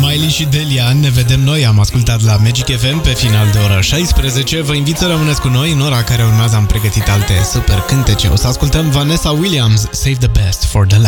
Miley și Delia, ne vedem noi, am ascultat la Magic FM pe final de ora 16. Vă invit să rămâneți cu noi, în ora care urmează am pregătit alte super cântece. O să ascultăm Vanessa Williams, Save the Best for the Last.